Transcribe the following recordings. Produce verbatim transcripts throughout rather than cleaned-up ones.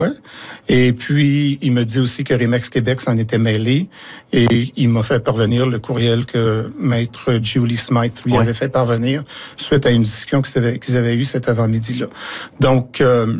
Et puis, il me dit aussi que Remax Québec s'en était mêlé et il m'a fait parvenir le courriel que Maître Julie Smythe lui ouais. avait fait parvenir suite à une discussion qu'ils avaient, qu'ils avaient eue cet avant-midi-là. Donc, euh,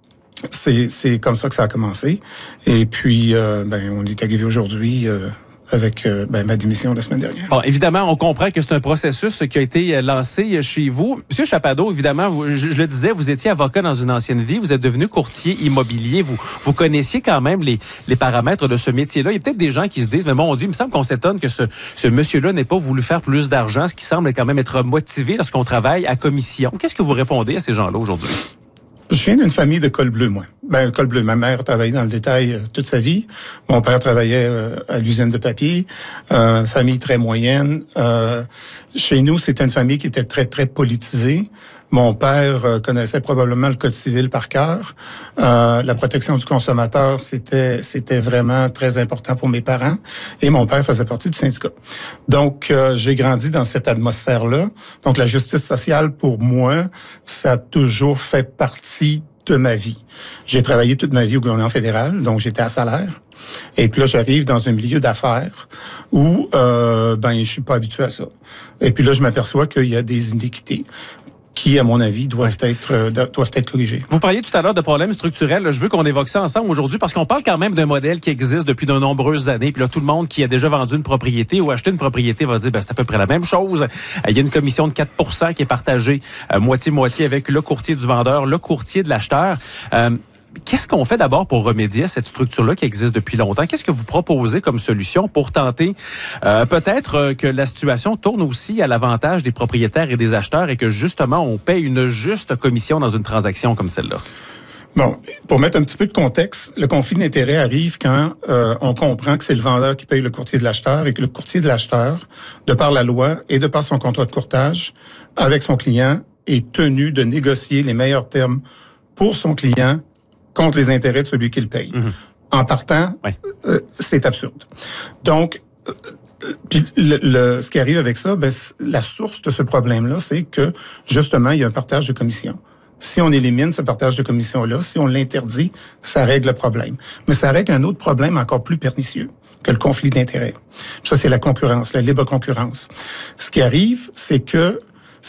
c'est, c'est comme ça que ça a commencé. Et puis, euh, ben, on est arrivé aujourd'hui... Euh, avec euh, ben, ma démission la semaine dernière. Bon, évidemment, on comprend que c'est un processus qui a été lancé chez vous. Monsieur Chapadeau, évidemment, vous, je, je le disais, vous étiez avocat dans une ancienne vie, vous êtes devenu courtier immobilier, vous vous connaissiez quand même les, les paramètres de ce métier-là. Il y a peut-être des gens qui se disent, mais mon Dieu, il me semble qu'on s'étonne que ce, ce monsieur-là n'ait pas voulu faire plus d'argent, ce qui semble quand même être motivé lorsqu'on travaille à commission. Qu'est-ce que vous répondez à ces gens-là aujourd'hui? Je viens d'une famille de col bleu, moi. Ben, col bleu. Ma mère travaillait dans le détail euh, toute sa vie. Mon père travaillait euh, à l'usine de papier. Euh, famille très moyenne. Euh, chez nous, c'était une famille qui était très, très politisée. Mon père euh, connaissait probablement le Code civil par cœur. Euh, la protection du consommateur, c'était c'était vraiment très important pour mes parents. Et mon père faisait partie du syndicat. Donc, euh, j'ai grandi dans cette atmosphère-là. Donc, la justice sociale, pour moi, ça a toujours fait partie de ma vie. J'ai travaillé toute ma vie au gouvernement fédéral, donc j'étais à salaire. Et puis là, j'arrive dans un milieu d'affaires où, euh, ben, je suis pas habitué à ça. Et puis là, je m'aperçois qu'il y a des inéquités qui, à mon avis, doivent ouais. être euh, doivent être corrigés. Vous parliez tout à l'heure de problèmes structurels. Je veux qu'on évoque ça ensemble aujourd'hui parce qu'on parle quand même d'un modèle qui existe depuis de nombreuses années. Puis là, tout le monde qui a déjà vendu une propriété ou acheté une propriété va dire ben, c'est à peu près la même chose. Il y a une commission de quatre pour cent qui est partagée euh, moitié-moitié avec le courtier du vendeur, le courtier de l'acheteur. Euh, Qu'est-ce qu'on fait d'abord pour remédier à cette structure-là qui existe depuis longtemps? Qu'est-ce que vous proposez comme solution pour tenter euh, peut-être euh, que la situation tourne aussi à l'avantage des propriétaires et des acheteurs et que justement on paye une juste commission dans une transaction comme celle-là? Bon, pour mettre un petit peu de contexte, le conflit d'intérêts arrive quand euh, on comprend que c'est le vendeur qui paye le courtier de l'acheteur et que le courtier de l'acheteur, de par la loi et de par son contrat de courtage avec son client, est tenu de négocier les meilleurs termes pour son client contre les intérêts de celui qui le paye. Mm-hmm. En partant, ouais. euh, c'est absurde. Donc, euh, puis le, le, ce qui arrive avec ça, ben, la source de ce problème-là, c'est que, justement, il y a un partage de commission. Si on élimine ce partage de commission-là, si on l'interdit, ça règle le problème. Mais ça règle un autre problème encore plus pernicieux que le conflit d'intérêts. Ça, c'est la concurrence, la libre concurrence. Ce qui arrive, c'est que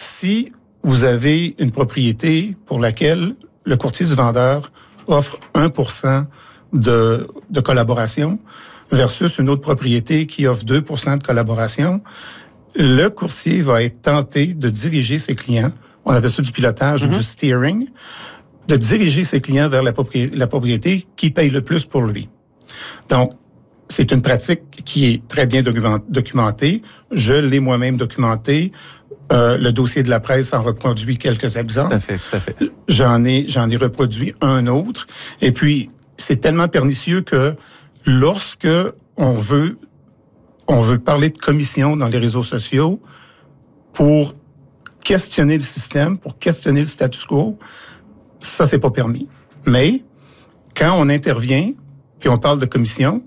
si vous avez une propriété pour laquelle le courtier du vendeur offre un pour cent de, de collaboration versus une autre propriété qui offre deux pour cent de collaboration, le courtier va être tenté de diriger ses clients, on appelle ça du pilotage ou mm-hmm. du steering, de diriger ses clients vers la propriété, la propriété qui paye le plus pour lui. Donc, c'est une pratique qui est très bien documentée. Je l'ai moi-même documentée. Euh, le dossier de la presse en reproduit quelques exemples. Tout à fait, tout à fait. J'en ai, j'en ai reproduit un autre. Et puis, c'est tellement pernicieux que lorsque on veut, on veut parler de commission dans les réseaux sociaux pour questionner le système, pour questionner le status quo, ça, c'est pas permis. Mais, quand on intervient, puis on parle de commission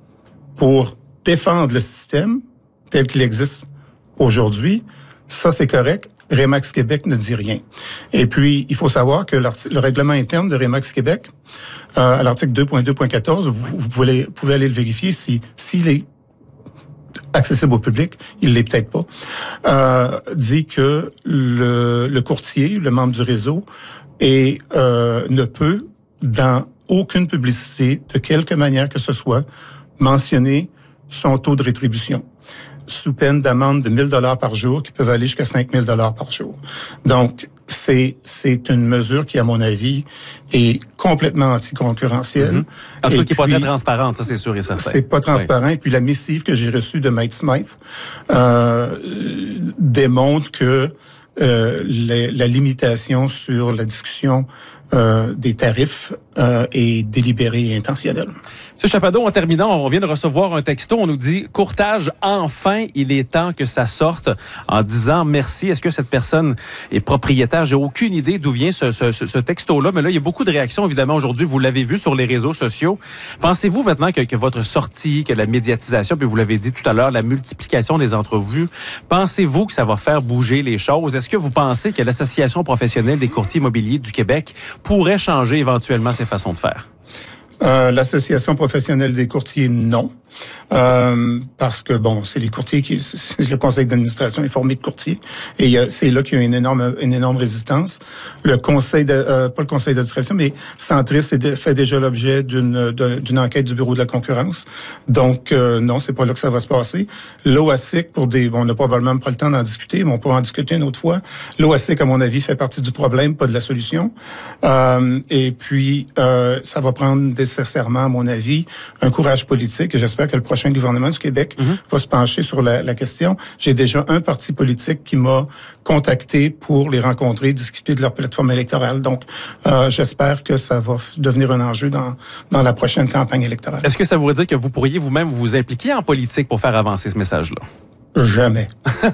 pour défendre le système tel qu'il existe aujourd'hui, ça, c'est correct. Remax Québec ne dit rien. Et puis, il faut savoir que le règlement interne de Remax Québec, euh, à l'article deux point deux point quatorze, vous, vous pouvez, pouvez aller le vérifier si s'il est accessible au public, il l'est peut-être pas, euh, dit que le, le courtier, le membre du réseau, et euh, ne peut, dans aucune publicité, de quelque manière que ce soit, mentionner son taux de rétribution, sous peine d'amende de mille dollars par jour, qui peuvent aller jusqu'à cinq mille dollars par jour. Donc, c'est c'est une mesure qui, à mon avis, est complètement anticoncurrentielle. Mm-hmm. En tout cas, qui n'est pas très transparente, ça, c'est sûr et certain. C'est pas transparent. Oui. Et puis, la missive que j'ai reçue de Maître Smythe euh, démontre que euh, la, la limitation sur la discussion Euh, des tarifs euh, est délibérée et intentionnelle. M. Chapadeau, en terminant, on vient de recevoir un texto. On nous dit « Courtage, enfin, il est temps que ça sorte » en disant « Merci ». Est-ce que cette personne est propriétaire? J'ai aucune idée d'où vient ce, ce, ce texto-là. Mais là, il y a beaucoup de réactions, évidemment, aujourd'hui. Vous l'avez vu sur les réseaux sociaux. Pensez-vous maintenant que, que votre sortie, que la médiatisation, puis vous l'avez dit tout à l'heure, la multiplication des entrevues, pensez-vous que ça va faire bouger les choses? Est-ce que vous pensez que l'Association professionnelle des courtiers immobiliers du Québec pourrait changer éventuellement cette ces façons de faire? Euh, l'association professionnelle des courtiers, non. Euh, parce que, bon, c'est les courtiers qui... C'est, le conseil d'administration est formé de courtiers. Et euh, c'est là qu'il y a une énorme une énorme résistance. Le conseil... De, euh, pas le conseil d'administration, mais Centris fait déjà l'objet d'une, d'une enquête du bureau de la concurrence. Donc, euh, non, c'est pas là que ça va se passer. L'O A S I C, pour des... Bon, on n'a probablement pas le temps d'en discuter, mais on pourra en discuter une autre fois. L'O A S I C, à mon avis, fait partie du problème, pas de la solution. Euh, et puis, euh, ça va prendre nécessairement, à mon avis, un courage politique. Et j'espère que le prochain gouvernement du Québec mm-hmm. va se pencher sur la, la question. J'ai déjà un parti politique qui m'a contacté pour les rencontrer, discuter de leur plateforme électorale. Donc, euh, j'espère que ça va devenir un enjeu dans, dans la prochaine campagne électorale. Est-ce que ça voudrait dire que vous pourriez vous-même vous impliquer en politique pour faire avancer ce message-là? Jamais.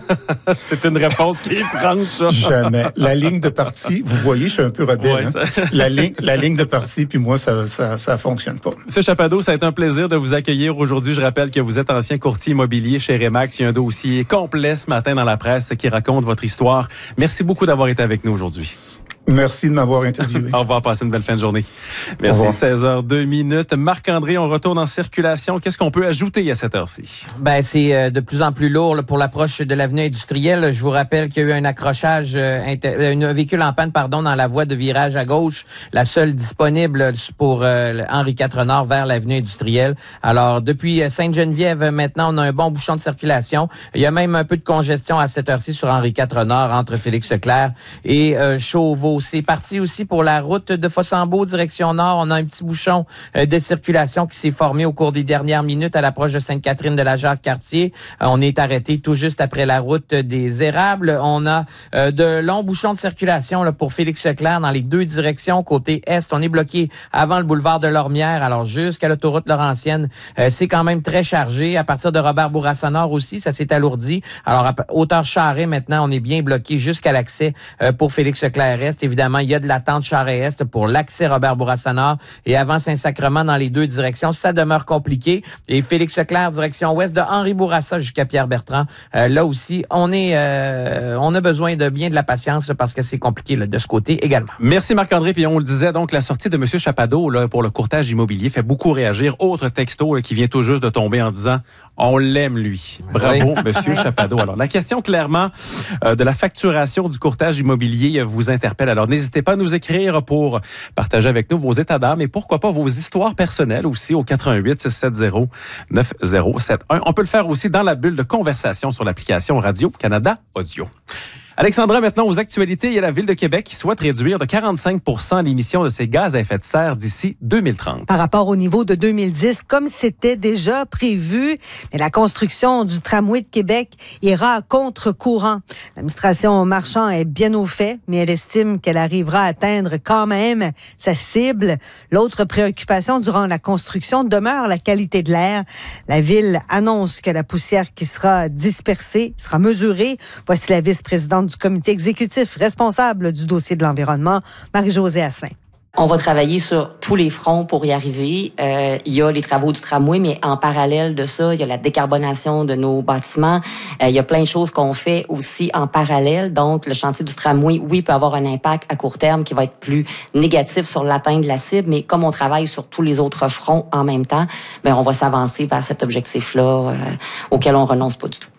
C'est une réponse qui est franche. Jamais. La ligne de parti, vous voyez, je suis un peu rebelle. Ouais, hein? La ligne, la ligne de parti, puis moi, ça, ça, ça fonctionne pas. Monsieur Chapadeau, ça a été un plaisir de vous accueillir aujourd'hui. Je rappelle que vous êtes ancien courtier immobilier chez Remax. Il y a un dossier complet ce matin dans la presse qui raconte votre histoire. Merci beaucoup d'avoir été avec nous aujourd'hui. Merci de m'avoir interviewé. Au revoir, passez une belle fin de journée. Merci, seize heures deux minutes. Marc-André, on retourne en circulation. Qu'est-ce qu'on peut ajouter à cette heure-ci? Ben, c'est de plus en plus lourd là, pour l'approche de l'avenue industrielle. Je vous rappelle qu'il y a eu un accrochage, euh, inter... un véhicule en panne, pardon, dans la voie de virage à gauche, la seule disponible pour euh, Henri quatre Nord vers l'avenue industrielle. Alors, depuis Sainte-Geneviève, maintenant, on a un bon bouchon de circulation. Il y a même un peu de congestion à cette heure-ci sur Henri quatre Nord entre Félix-Leclerc et euh, Chauveau. C'est parti aussi pour la route de Fossambeau, direction nord. On a un petit bouchon euh, de circulation qui s'est formé au cours des dernières minutes à l'approche de Sainte-Catherine de la Jacques-Cartier. Euh, on est arrêté tout juste après la route des Érables. On a euh, de longs bouchons de circulation là, pour Félix-Leclerc dans les deux directions. Côté est, on est bloqué avant le boulevard de Lormière, alors jusqu'à l'autoroute Laurentienne. Euh, c'est quand même très chargé. À partir de Robert-Bourassa-Nord aussi, ça s'est alourdi. Alors, à hauteur Charest, maintenant, on est bien bloqué jusqu'à l'accès euh, pour Félix-Leclerc-Est. Évidemment, il y a de l'attente Charest-Est pour l'accès Robert-Bourassa-Nord et avant Saint-Sacrement dans les deux directions. Ça demeure compliqué. Et Félix-Leclerc, direction ouest de Henri-Bourassa jusqu'à Pierre-Bertrand. Euh, là aussi, on est, euh, on a besoin de bien de la patience parce que c'est compliqué là, de ce côté également. Merci Marc-André. Puis on le disait, donc la sortie de M. Chapadeau là, pour le courtage immobilier fait beaucoup réagir. Autre texto là, qui vient tout juste de tomber en disant on l'aime lui. Bravo, oui. M. Chapadeau. Alors la question clairement euh, de la facturation du courtage immobilier vous interpelle. Alors n'hésitez pas à nous écrire pour partager avec nous vos états d'âme et pourquoi pas vos histoires personnelles aussi au quatre un huit, six sept zéro, neuf zéro sept un. On peut le faire aussi dans la bulle de conversation sur l'application Radio-Canada Audio. Alexandra, maintenant aux actualités, il y a la Ville de Québec qui souhaite réduire de quarante-cinq pour cent l'émission de ses gaz à effet de serre d'ici deux mille trente. Par rapport au niveau de deux mille dix, comme c'était déjà prévu, mais la construction du tramway de Québec ira à contre-courant. L'administration Marchand est bien au fait, mais elle estime qu'elle arrivera à atteindre quand même sa cible. L'autre préoccupation durant la construction demeure la qualité de l'air. La Ville annonce que la poussière qui sera dispersée sera mesurée. Voici la vice-présidente du comité exécutif responsable du dossier de l'environnement, Marie-Josée Asselin. On va travailler sur tous les fronts pour y arriver. Euh, il y a les travaux du tramway, mais en parallèle de ça, il y a la décarbonation de nos bâtiments. Euh, il y a plein de choses qu'on fait aussi en parallèle. Donc, le chantier du tramway, oui, peut avoir un impact à court terme qui va être plus négatif sur l'atteinte de la cible, mais comme on travaille sur tous les autres fronts en même temps, ben on va s'avancer vers cet objectif-là euh, auquel on renonce pas du tout.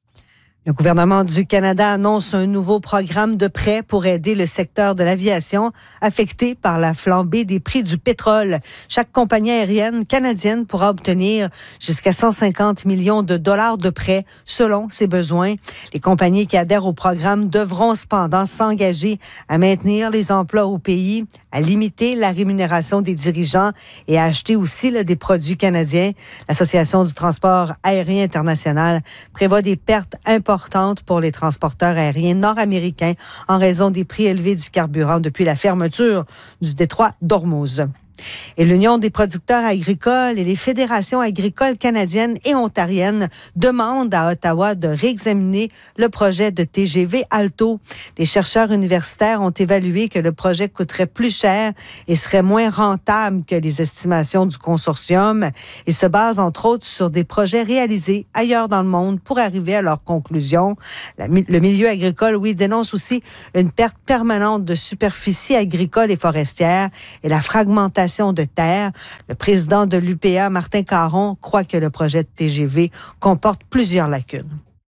Le gouvernement du Canada annonce un nouveau programme de prêt pour aider le secteur de l'aviation affecté par la flambée des prix du pétrole. Chaque compagnie aérienne canadienne pourra obtenir jusqu'à cent cinquante millions de dollars de prêts selon ses besoins. Les compagnies qui adhèrent au programme devront cependant s'engager à maintenir les emplois au pays, à limiter la rémunération des dirigeants et à acheter aussi là, des produits canadiens. L'Association du transport aérien international prévoit des pertes importantes pour les transporteurs aériens nord-américains en raison des prix élevés du carburant depuis la fermeture du détroit d'Ormuz. Et l'Union des producteurs agricoles et les fédérations agricoles canadiennes et ontariennes demandent à Ottawa de réexaminer le projet de T G V Alto. Des chercheurs universitaires ont évalué que le projet coûterait plus cher et serait moins rentable que les estimations du consortium. Ils se basent entre autres sur des projets réalisés ailleurs dans le monde pour arriver à leur conclusion. La, le milieu agricole, oui, dénonce aussi une perte permanente de superficie agricole et forestière et la fragmentation l'exploitation de terre. Le président de l'U P A, Martin Caron, croit que le projet de T G V comporte plusieurs lacunes.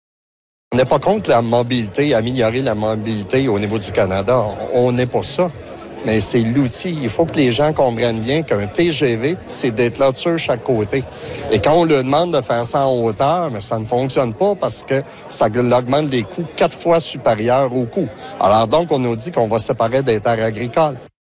On n'est pas contre la mobilité, améliorer la mobilité au niveau du Canada. On est pour ça. Mais c'est l'outil. Il faut que les gens comprennent bien qu'un T G V, c'est des clôtures chaque côté. Et quand on leur demande de faire ça en hauteur, mais ça ne fonctionne pas parce que ça augmente des coûts quatre fois supérieurs aux coûts. Alors donc, on nous dit qu'on va séparer des terres agricoles.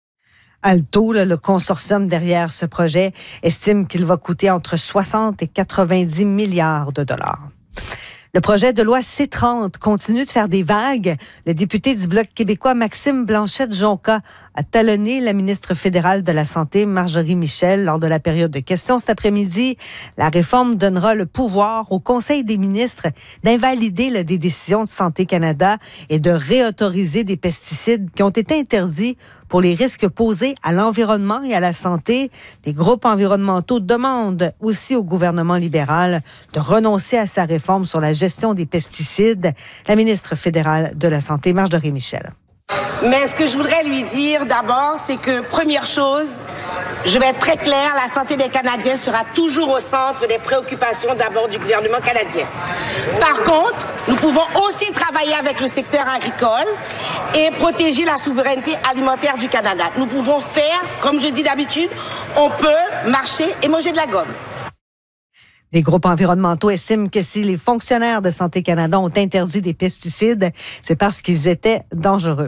Alto, le consortium derrière ce projet, estime qu'il va coûter entre soixante et quatre-vingt-dix milliards de dollars. Le projet de loi C trente continue de faire des vagues. Le député du Bloc québécois, Maxime Blanchette-Jonca, a talonné la ministre fédérale de la Santé, Marjorie Michel, lors de la période de questions cet après-midi. La réforme donnera le pouvoir au Conseil des ministres d'invalider là, des décisions de Santé Canada et de réautoriser des pesticides qui ont été interdits pour les risques posés à l'environnement et à la santé. Des groupes environnementaux demandent aussi au gouvernement libéral de renoncer à sa réforme sur la gestion des pesticides. La ministre fédérale de la Santé, Marjorie Michel. Mais ce que je voudrais lui dire d'abord, c'est que, première chose, je vais être très claire, la santé des Canadiens sera toujours au centre des préoccupations d'abord du gouvernement canadien. Par contre, nous pouvons aussi travailler avec le secteur agricole et protéger la souveraineté alimentaire du Canada. Nous pouvons faire, comme je dis d'habitude, on peut marcher et manger de la gomme. Les groupes environnementaux estiment que si les fonctionnaires de Santé Canada ont interdit des pesticides, c'est parce qu'ils étaient dangereux.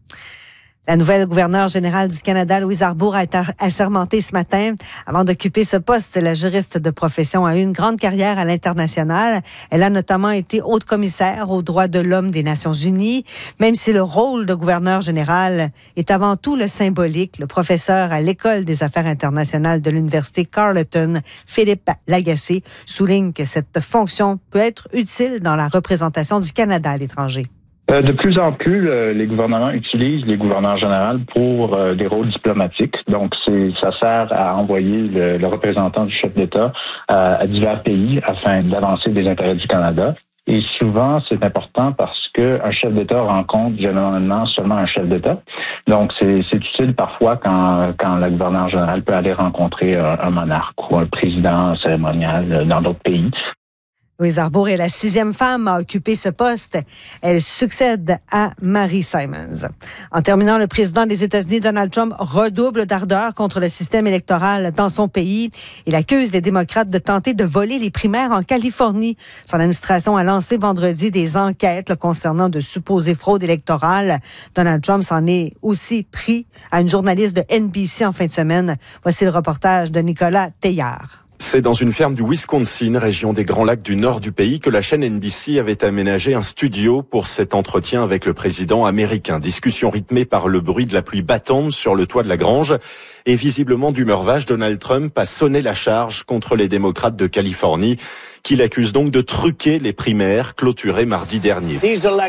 La nouvelle gouverneure générale du Canada, Louise Arbour, a été assermentée ce matin. Avant d'occuper ce poste, la juriste de profession a eu une grande carrière à l'international. Elle a notamment été haute commissaire aux droits de l'homme des Nations unies. Même si le rôle de gouverneure générale est avant tout le symbolique, le professeur à l'École des affaires internationales de l'Université Carleton, Philippe Lagacé, souligne que cette fonction peut être utile dans la représentation du Canada à l'étranger. Euh, de plus en plus, euh, les gouvernements utilisent les gouverneurs généraux pour euh, des rôles diplomatiques. Donc, c'est, ça sert à envoyer le, le représentant du chef d'État euh, à divers pays afin d'avancer des intérêts du Canada. Et souvent, c'est important parce que un chef d'État rencontre généralement seulement un chef d'État. Donc, c'est, c'est utile parfois quand, quand le gouverneur général peut aller rencontrer un, un monarque ou un président cérémonial dans d'autres pays. Louise Arbour est la sixième femme à occuper ce poste. Elle succède à Mary Simons. En terminant, le président des États-Unis, Donald Trump, redouble d'ardeur contre le système électoral dans son pays. Il accuse les démocrates de tenter de voler les primaires en Californie. Son administration a lancé vendredi des enquêtes là, concernant de supposées fraudes électorales. Donald Trump s'en est aussi pris à une journaliste de N B C en fin de semaine. Voici le reportage de Nicolas Teillard. C'est dans une ferme du Wisconsin, région des Grands Lacs du nord du pays, que la chaîne N B C avait aménagé un studio pour cet entretien avec le président américain. Discussion rythmée par le bruit de la pluie battante sur le toit de la grange. Et visiblement d'humeur vache, Donald Trump a sonné la charge contre les démocrates de Californie, qui l'accusent donc de truquer les primaires clôturées mardi dernier.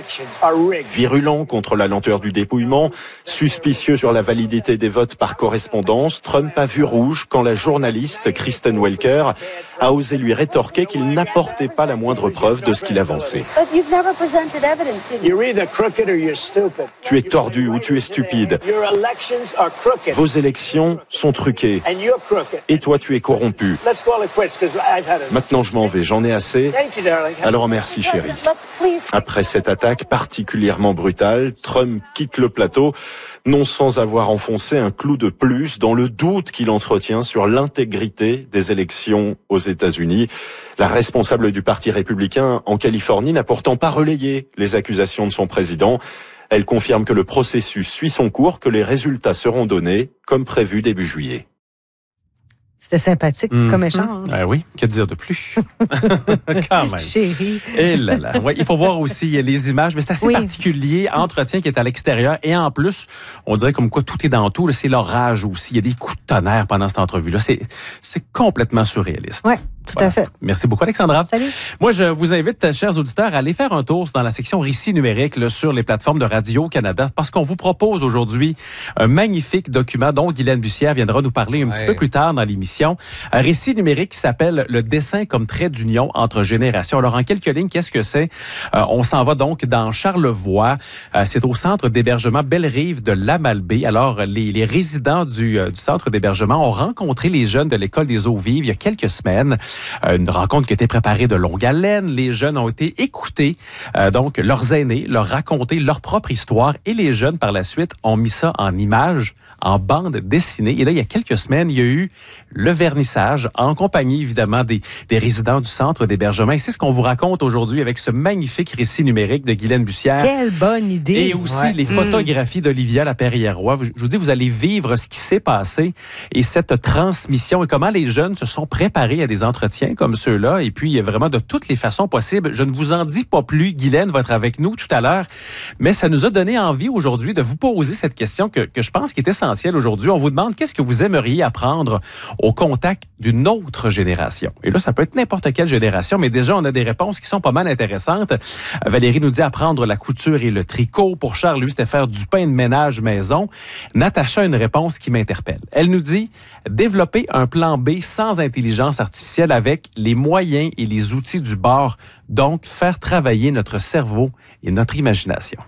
Virulent contre la lenteur du dépouillement, suspicieux sur la validité des votes par correspondance, Trump a vu rouge quand la journaliste Kristen Welker a osé lui rétorquer qu'il n'apportait pas la moindre preuve de ce qu'il avançait. Tu es tordu ou tu es stupide. Vos élections sont truquées. Et toi, tu es corrompu. Maintenant, je m'en vais. J'en ai assez. Alors merci, chérie. Après cette attaque particulièrement brutale, Trump quitte le plateau, non sans avoir enfoncé un clou de plus dans le doute qu'il entretient sur l'intégrité des élections aux États-Unis. La responsable du Parti républicain en Californie n'a pourtant pas relayé les accusations de son président. Elle confirme que le processus suit son cours, que les résultats seront donnés comme prévu début juillet. C'était sympathique mmh. comme échange. Ah oui, que dire de plus? Quand même. Chérie. Et là là. Ouais, il faut voir aussi les images, mais c'est assez oui. particulier. Entretien qui est à l'extérieur. Et en plus, on dirait comme quoi tout est dans tout. Là, c'est l'orage aussi. Il y a des coups de tonnerre pendant cette entrevue-là. C'est, c'est complètement surréaliste. Ouais. Tout voilà. à fait. Merci beaucoup, Alexandra. Salut. Moi, je vous invite, chers auditeurs, à aller faire un tour dans la section récits numériques là, sur les plateformes de Radio-Canada parce qu'on vous propose aujourd'hui un magnifique document dont Guylaine Bussière viendra nous parler un ouais. petit peu plus tard dans l'émission. Un récit numérique qui s'appelle « Le dessin comme trait d'union entre générations ». Alors, en quelques lignes, qu'est-ce que c'est? Euh, on s'en va donc dans Charlevoix. Euh, c'est au centre d'hébergement Belle-Rive de l'Amalbaie. Alors, les, les résidents du, euh, du centre d'hébergement ont rencontré les jeunes de l'École des eaux vives il y a quelques semaines. Une rencontre qui a été préparée de longue haleine. Les jeunes ont été écoutés, euh, donc leurs aînés leur raconter leur propre histoire et les jeunes, par la suite, ont mis ça en images, en bande dessinée. Et là, il y a quelques semaines, il y a eu le vernissage en compagnie, évidemment, des, des résidents du centre d'hébergement. Et c'est ce qu'on vous raconte aujourd'hui avec ce magnifique récit numérique de Guylaine Bussière. Quelle bonne idée! Et aussi ouais. les photographies mmh. d'Olivia Laperrière-Roy. Je vous dis, vous allez vivre ce qui s'est passé et cette transmission et comment les jeunes se sont préparés à des entretiens comme ceux-là. Et puis, vraiment de toutes les façons possibles. Je ne vous en dis pas plus. Guylaine va être avec nous tout à l'heure. Mais ça nous a donné envie aujourd'hui de vous poser cette question que, que je pense qui est essentielle aujourd'hui. On vous demande qu'est-ce que vous aimeriez apprendre au contact d'une autre génération. Et là, ça peut être n'importe quelle génération, mais déjà, on a des réponses qui sont pas mal intéressantes. Valérie nous dit apprendre la couture et le tricot. Pour Charles, lui, c'était faire du pain de ménage maison. Natacha a une réponse qui m'interpelle. Elle nous dit développer un plan B sans intelligence artificielle avec les moyens et les outils du bord. Donc, faire travailler notre cerveau et notre imagination.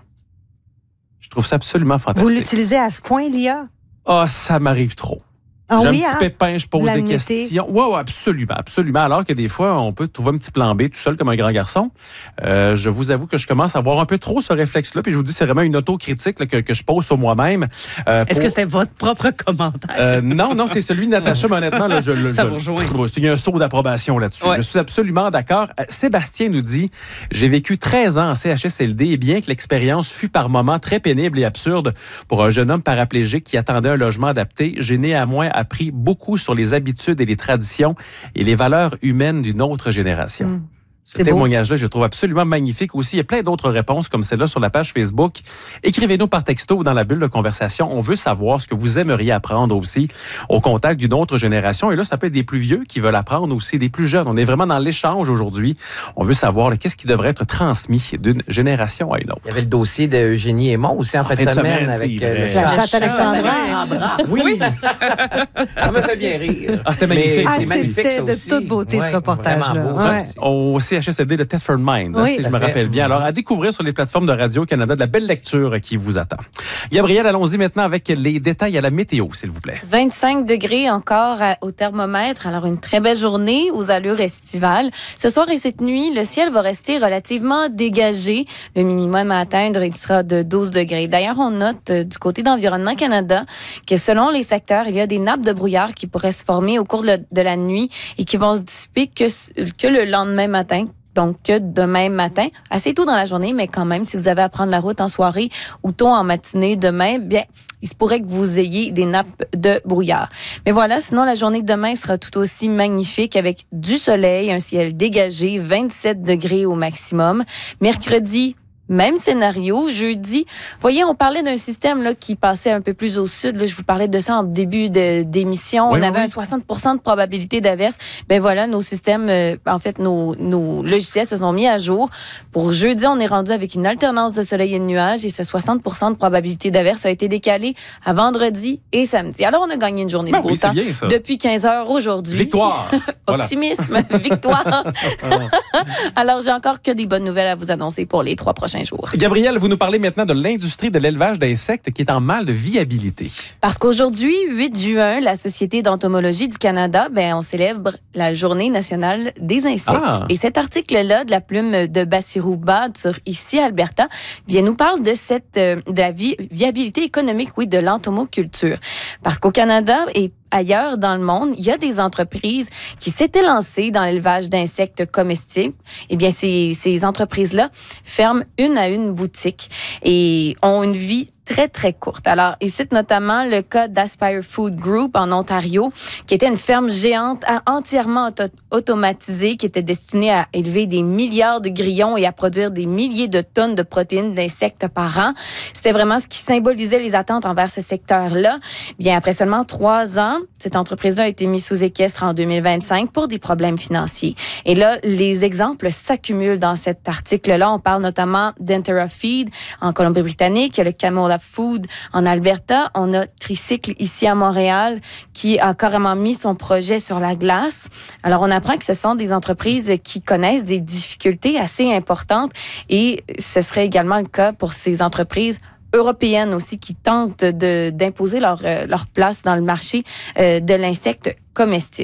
Je trouve ça absolument fantastique. Vous l'utilisez à ce point, l'I A? Ah, oh, ça m'arrive trop. Ah J'ai oui, un petit hein? pépin, je pose des questions. Oui, ouais, absolument, absolument. Alors que des fois, on peut trouver un petit plan B tout seul comme un grand garçon. Euh, je vous avoue que je commence à avoir un peu trop ce réflexe-là. Puis je vous dis, c'est vraiment une autocritique là, que, que je pose sur moi-même. Euh, Est-ce pour... que c'était votre propre commentaire? Euh, non, non, c'est celui de Natacha, mais honnêtement, là, je le. Ça vous rejoint. Il y a un saut d'approbation là-dessus. Ouais. Je suis absolument d'accord. Sébastien nous dit j'ai vécu treize ans en C H S L D et bien que l'expérience fut par moments très pénible et absurde pour un jeune homme paraplégique qui attendait un logement adapté, j'ai néanmoins appris beaucoup sur les habitudes et les traditions et les valeurs humaines d'une autre génération. Mmh. Ce C'est témoignage-là, je le trouve absolument magnifique aussi. Il y a plein d'autres réponses comme celle-là sur la page Facebook. Écrivez-nous par texto ou dans la bulle de conversation. On veut savoir ce que vous aimeriez apprendre aussi au contact d'une autre génération. Et là, ça peut être des plus vieux qui veulent apprendre aussi, des plus jeunes. On est vraiment dans l'échange aujourd'hui. On veut savoir là, qu'est-ce qui devrait être transmis d'une génération à une autre. Il y avait le dossier d'Eugénie Aymon aussi en, en fin de semaine, semaine avec euh, le la chatte Alexandra. Oui. Ça me fait bien rire. Ah, c'était magnifique. Ah, c'est magnifique, c'était ça de aussi. toute beauté, ouais, ce reportage-là. Beau, ouais. Au C H S L D de Thetford Mines, oui, hein, si je me fait. rappelle bien. Alors, à découvrir sur les plateformes de Radio-Canada, de la belle lecture qui vous attend. Gabrielle, allons-y maintenant avec les détails à la météo, s'il vous plaît. vingt-cinq degrés encore à, au thermomètre. Alors, une très belle journée aux allures estivales. Ce soir et cette nuit, le ciel va rester relativement dégagé. Le minimum à atteindre, il sera de douze degrés. D'ailleurs, on note euh, du côté d'Environnement Canada que selon les secteurs, il y a des nappes de brouillard qui pourraient se former au cours de, le, de la nuit et qui vont se dissiper que, que le lendemain matin. Donc, que demain matin, assez tôt dans la journée, mais quand même, si vous avez à prendre la route en soirée ou tôt en matinée demain, bien, il se pourrait que vous ayez des nappes de brouillard. Mais voilà, sinon, la journée de demain sera tout aussi magnifique avec du soleil, un ciel dégagé, vingt-sept degrés au maximum. Mercredi, même scénario. Jeudi, voyez, on parlait d'un système là qui passait un peu plus au sud. Là, je vous parlais de ça en début de, d'émission. Oui, on avait oui. un soixante pour cent de probabilité d'averse. Ben voilà, nos systèmes, euh, en fait, nos, nos logiciels se sont mis à jour. Pour jeudi, on est rendu avec une alternance de soleil et de nuages et ce soixante pour cent de probabilité d'averse a été décalé à vendredi et samedi. Alors, on a gagné une journée ben de beau oui, temps bien, depuis quinze heures aujourd'hui. Victoire! Optimisme, victoire. Alors, j'ai encore que des bonnes nouvelles à vous annoncer pour les trois prochains jours. Gabrielle, vous nous parlez maintenant de l'industrie de l'élevage d'insectes qui est en mal de viabilité. Parce qu'aujourd'hui, huit juin, la Société d'entomologie du Canada, ben, on célèbre la Journée nationale des insectes. Ah. Et cet article-là de la plume de Bassirou Bad sur Ici Alberta, bien, nous parle de cette, euh, de la vi- viabilité économique, oui, de l'entomoculture. Parce qu'au Canada et ailleurs dans le monde, il y a des entreprises qui s'étaient lancées dans l'élevage d'insectes comestibles. Eh bien, ces, ces entreprises-là ferment une à une boutique et ont une vie très, très courte. Alors, il cite notamment le cas d'Aspire Food Group en Ontario, qui était une ferme géante entièrement auto- automatisée, qui était destinée à élever des milliards de grillons et à produire des milliers de tonnes de protéines d'insectes par an. C'était vraiment ce qui symbolisait les attentes envers ce secteur-là. Bien, après seulement trois ans, cette entreprise-là a été mise sous équestre en deux mille vingt-cinq pour des problèmes financiers. Et là, les exemples s'accumulent dans cet article-là. On parle notamment d'Entera Feed en Colombie-Britannique, il y a le Camola Food en Alberta. On a Tricycle ici à Montréal qui a carrément mis son projet sur la glace. Alors, on apprend que ce sont des entreprises qui connaissent des difficultés assez importantes et ce serait également le cas pour ces entreprises européennes aussi qui tentent de, d'imposer leur, leur place dans le marché euh, de l'insecte comestible.